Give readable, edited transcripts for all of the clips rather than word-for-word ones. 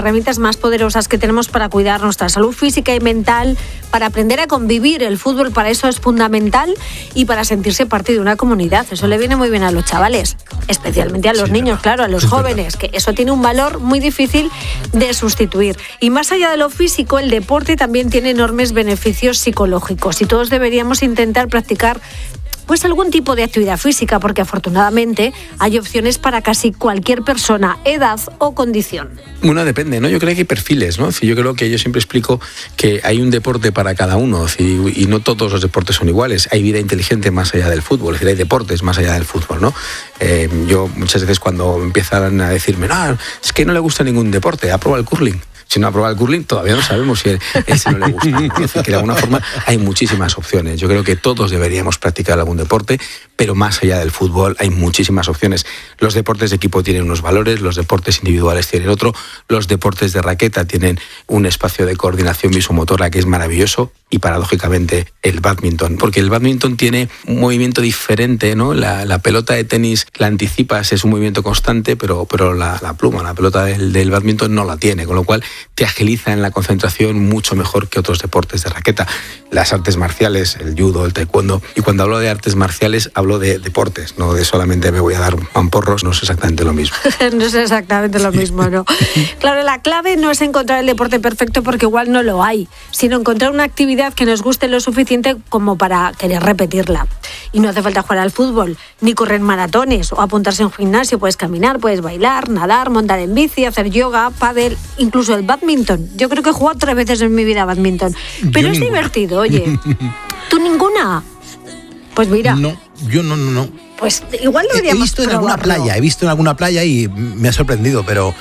herramientas más poderosas que tenemos para cuidar nuestra salud física y mental, para aprender a convivir. El fútbol para eso es fundamental y para sentirse parte de una comunidad. Eso le viene muy bien a los chavales, especialmente a los niños, claro, a los jóvenes, que eso tiene un valor muy difícil de sustituir. Y más allá de lo físico, el deporte también tiene enormes beneficios psicológicos y todos deberíamos intentar practicar pues algún tipo de actividad física, porque afortunadamente hay opciones para casi cualquier persona, edad o condición. Bueno, depende, ¿no? Yo creo que hay perfiles, ¿no? Yo creo que yo siempre explico que hay un deporte para cada uno y no todos los deportes son iguales. Hay vida inteligente más allá del fútbol, es decir, hay deportes más allá del fútbol, ¿no? Yo muchas veces cuando empiezan a decirme, no, es que no le gusta ningún deporte, ha probado el curling. Si no ha probado el curling, todavía no sabemos si ese no le gusta. Es decir, que de alguna forma hay muchísimas opciones. Yo creo que todos deberíamos practicar algún deporte, pero más allá del fútbol hay muchísimas opciones. Los deportes de equipo tienen unos valores, los deportes individuales tienen otro, los deportes de raqueta tienen un espacio de coordinación visomotora que es maravilloso y paradójicamente el bádminton, porque el bádminton tiene un movimiento diferente, ¿no? La pelota de tenis la anticipas, es un movimiento constante, pero la pluma, la pelota del bádminton no la tiene, con lo cual te agiliza en la concentración mucho mejor que otros deportes de raqueta. Las artes marciales, el judo, el taekwondo, y cuando hablo de artes marciales hablo de deportes, no de solamente me voy a dar mamporros, no es exactamente lo mismo. No es exactamente lo mismo, ¿no? Claro, la clave no es encontrar el deporte perfecto porque igual no lo hay, sino encontrar una actividad que nos guste lo suficiente como para querer repetirla. Y no hace falta jugar al fútbol, ni correr maratones o apuntarse a un gimnasio, puedes caminar, puedes bailar, nadar, montar en bici, hacer yoga, pádel, incluso el bádminton. Yo creo que he jugado 3 veces en mi vida bádminton, pero es divertido, oye. ¿Tú ninguna? Pues mira. No, yo no. Pues igual deberíamos he visto en alguna playa y me ha sorprendido, pero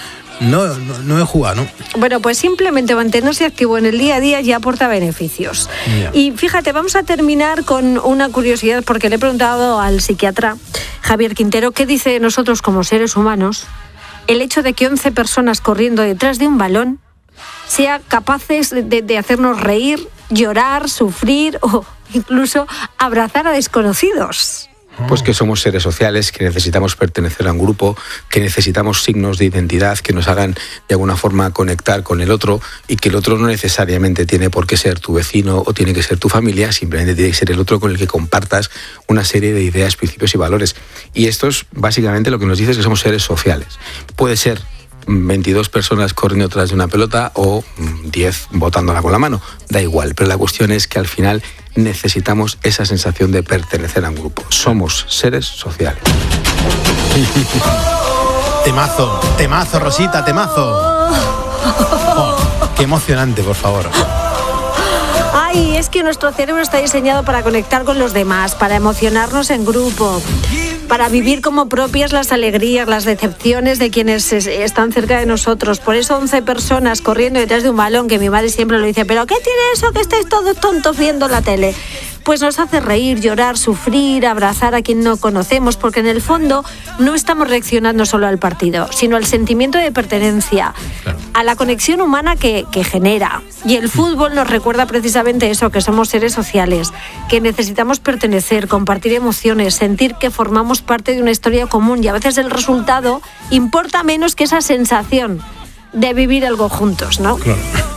no he jugado, ¿no? Bueno, pues simplemente mantenerse activo en el día a día ya aporta beneficios. Yeah. Y fíjate, vamos a terminar con una curiosidad, porque le he preguntado al psiquiatra Javier Quintero qué dice de nosotros como seres humanos el hecho de que 11 personas corriendo detrás de un balón sean capaces de hacernos reír, llorar, sufrir o incluso abrazar a desconocidos. Pues que somos seres sociales, que necesitamos pertenecer a un grupo, que necesitamos signos de identidad que nos hagan de alguna forma conectar con el otro y que el otro no necesariamente tiene por qué ser tu vecino o tiene que ser tu familia, simplemente tiene que ser el otro con el que compartas una serie de ideas, principios y valores. Y esto es básicamente lo que nos dice, es que somos seres sociales. Puede ser 22 personas corriendo detrás de una pelota o 10 botándola con la mano, da igual, pero la cuestión es que al final necesitamos esa sensación de pertenecer a un grupo. Somos seres sociales. Temazo, Rosita, temazo. Oh, qué emocionante, por favor. Ay, es que nuestro cerebro está diseñado para conectar con los demás, para emocionarnos en grupo, para vivir como propias las alegrías, las decepciones de quienes están cerca de nosotros. Por eso 11 personas corriendo detrás de un balón, que mi madre siempre lo dice, ¿pero qué tiene eso que estáis todos tontos viendo la tele? Pues nos hace reír, llorar, sufrir, abrazar a quien no conocemos, porque en el fondo no estamos reaccionando solo al partido, sino al sentimiento de pertenencia, claro, a la conexión humana que genera. Y el fútbol nos recuerda precisamente eso, que somos seres sociales, que necesitamos pertenecer, compartir emociones, sentir que formamos parte de una historia común, y a veces el resultado importa menos que esa sensación de vivir algo juntos, ¿no? Claro.